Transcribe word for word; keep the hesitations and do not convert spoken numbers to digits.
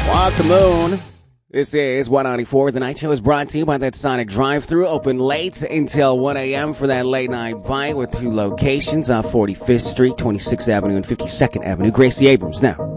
Walk the Moon. This is one ninety-four. The Night Show is brought to you by that Sonic drive-thru. Open late until one a.m. for that late-night bite with two locations on forty-fifth Street, twenty-sixth Avenue, and fifty-second Avenue. Gracie Abrams now.